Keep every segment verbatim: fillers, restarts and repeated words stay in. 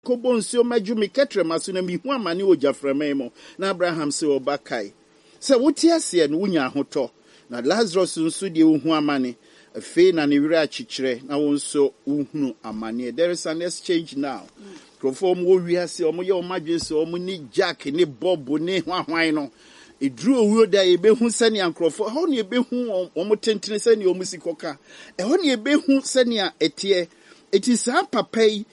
kobonsio majumi ketre masuna mi hu amane ojaframa mo na Abraham se obakai se wotia se no wunya hoto na Lazarus nso de hu amane afi na ne wira achichire na wonso uhunu amane. There is an exchange now. Krofom wo wiase omo ye omadwese omo ni Jack ni Bob ni hwahwan no edru owuo da ebehu sane ankrofo ho ne ebehu omo tentene sane omo sikoka e ho ne ebehu sane etie eti sa papai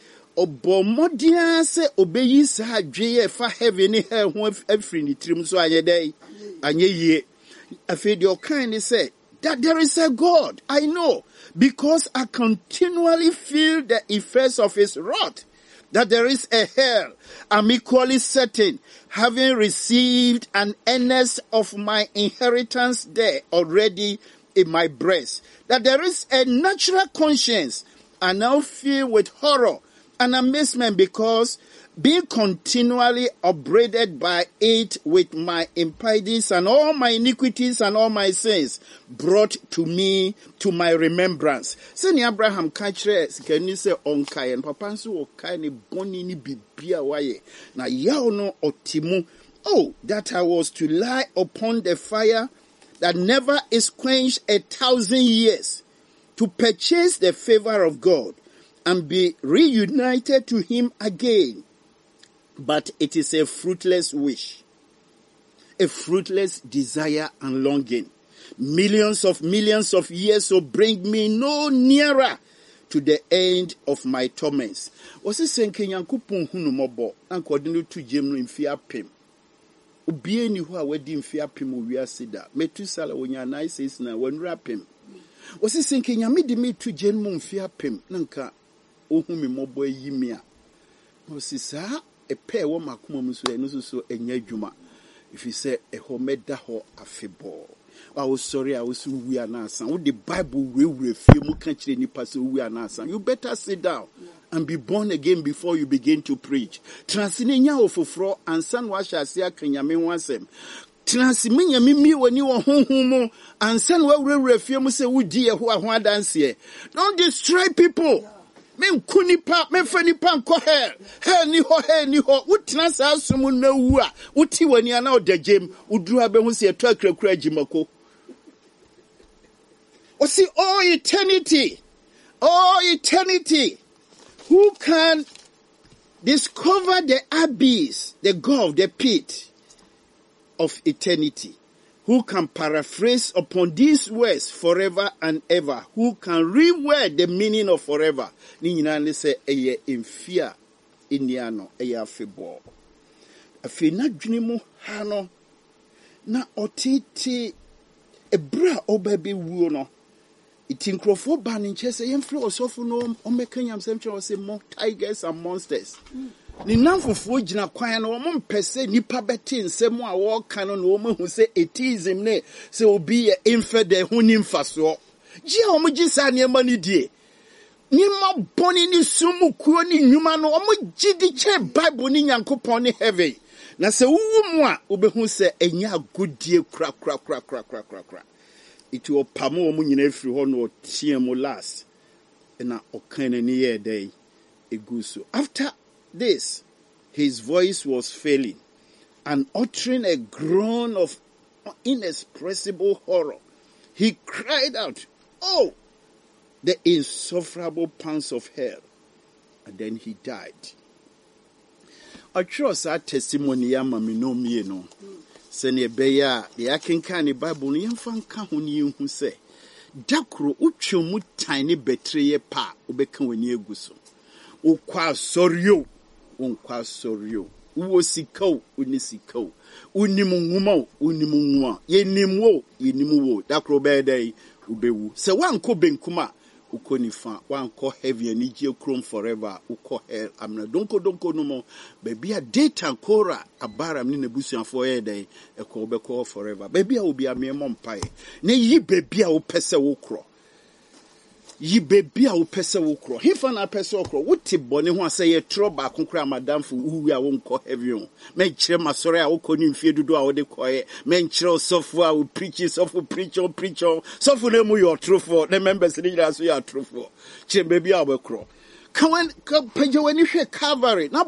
obomodia se obeyi sa adwe fa heaven ni hell ho afri ni trim so anye dai anye yie afi de okan ni say that there is a God. I know because I continually feel the effects of his wrath. That there is a hell. I'm equally certain, having received an earnest of my inheritance there already in my breast, that there is a natural conscience. I now feel with horror and amazement because being continually upbraided by it with my impieties and all my iniquities and all my sins brought to me to my remembrance. Seni Abraham kachre sikani se onkai and papa nso okai ni boni ni bibia waye na yaw no otimu. Oh, that I was to lie upon the fire that never is quenched a thousand years to purchase the favor of God and be reunited to him again. But it is a fruitless wish, a fruitless desire and longing. Millions of millions of years will bring me no nearer to the end of my torments. Was it saying Kenyankupun Hunumobo, and coordinate to Jim in fear pim? Ubie ni who are wedding fear pim we are sida. Metusala when your nice is now when rap him. Was it saying Kenyamidi me to Jim Moon fear pim? Nanka, oh, whom mobo yimia. Was it, sir? A pair wo makuma muso eno so enye dwuma if you say a homeda ho afebo I was sorry I was we anasa wo the Bible we we fie mu kan kire nipa so we anasa you better sit down and be born again before you begin to preach transinenya ofofro ansan wa hyase akanyame wansem transimenya mimi woni wo honhom mu ansan wa wurewure fie mu se wudi ye ho ho adanse don't destroy people. Men kunipa, men fenipa nko hell. Hell ni ho, hell ni ho. Utina sa asumu na uwa. Uti wani ana o dejem. Udru habe hunsi ya tuwa kre kre jimako. Osi, oh eternity. Oh eternity. Who can discover the abyss, the gulf, the pit of eternity? Who can paraphrase upon these words forever and ever? Who can reword the meaning of forever? Ni nyina say eye infia iniano eye afebo. Afi na dwene mu ha no na otiti ebra obabe wuo no. Itinkrofo ba ni nche say yemfre osofo no omekanyam semche say more tigers and monsters. Mm. Ni namfofo gina kwan no mo mpese nipa beti nsem a wo kan no no mo hu se atheism ne se obi ye infidel hu ni mfaso ji a mo gi sa ne ma ni die ni ma boni ni sumu kuo ni nwuma no mo gi di che Bible ni Nyankopon ni heaven na se wu mu a obehu se enya agodie kra kra kra kra kra kra kra it will pamo mo nyina afiri ho no tie mo last na okan ni ye dai eguso. After this, his voice was failing, and uttering a groan of inexpressible horror, he cried out, "Oh, the insufferable pangs of hell!" And then he died. I trust our testimony, Yamami no me no. Sene beya, the Akinkan Bible, Yamfan Kahuni who say, Dakro uchumu tiny betraye pa, ubekan when ye guso. Ukwa soryo. Unkwa soryo. Uwo sikao, unisikao. Unimungumo, unimunwa. Ye nimwo, ye nimuwo. Dakro bede, ubewu. Se wanko benkuma, uko nifa. Wanko heavy and ije chrome forever. Uko hell. Amna donko donko no mo. Baby a data kora. Abara mnine busi ya foyede. Eko ubeko forever. Baby a ubi a miye mompaye. Ne yi baby a upese ukro. Yi baby a upese ukro. Hifa na pese ukro. Uti boni huwa se ye troba kunkura madam fu uwi a unko heavy on. Men chire masore a uko ni mfie dudu a ode koye. Men chire sofu a u preach sofu preach on preach on. Sofu ne mu yo true for. Ne members ni jira so ya true for. Chire baby a ukro. ka wan ka pagya w'ani hwɛ Calvary na